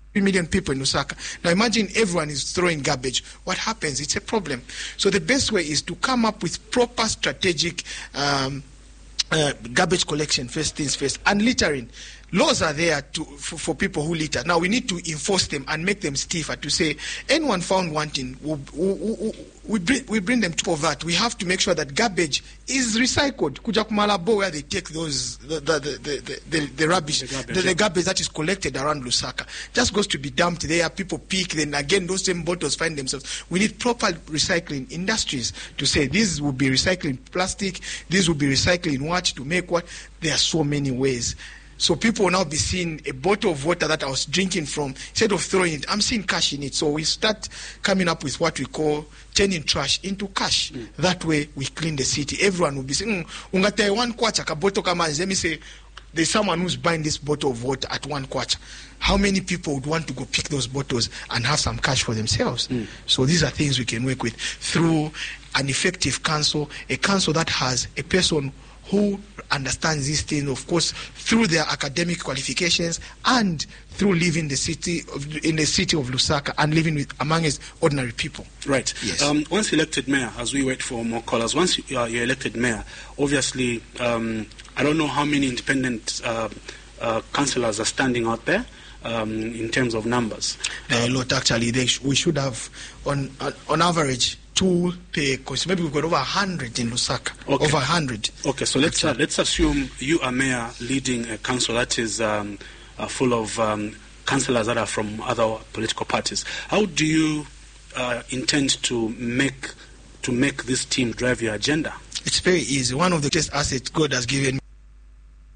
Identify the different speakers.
Speaker 1: million people in Lusaka. Now imagine everyone is throwing garbage. What happens? It's a problem. So the best way is to come up with proper strategic garbage collection, first things first, and littering. Laws are there for people who litter. Now we need to enforce them and make them stiffer to say anyone found wanting, we bring them to that. We have to make sure that garbage is recycled. Kuja Kumalabo, where they take those the rubbish, the garbage that is collected around Lusaka, just goes to be dumped there. People pick, then again those same bottles find themselves. We need proper recycling industries to say this will be recycling plastic, this will be recycling what to make what. There are so many ways. So people will now be seeing a bottle of water that I was drinking from, instead of throwing it, I'm seeing cash in it. So we start coming up with what we call turning trash into cash. That way we clean the city. Everyone will be saying, ungataya 1 kwacha ka bottle kama. Let me say, there's someone who's buying this bottle of water at 1 kwacha. How many people would want to go pick those bottles and have some cash for themselves? So these are things we can work with through an effective council, a council that has a person who understands these things, of course, through their academic qualifications and through living in the city of Lusaka and living with among its ordinary people.
Speaker 2: Right.
Speaker 1: Yes.
Speaker 2: Once elected mayor, as we wait for more callers, once you're elected mayor, obviously, I don't know how many independent councillors are standing out there in terms of numbers.
Speaker 1: A lot, actually. We should have, on average, 2 per constituency. Maybe we've got over 100 in Lusaka. Okay. Over 100.
Speaker 2: Okay, so let's assume you are mayor leading a council that is full of councillors that are from other political parties. How do you intend to make this team drive your agenda?
Speaker 1: It's very easy. One of the greatest assets God has given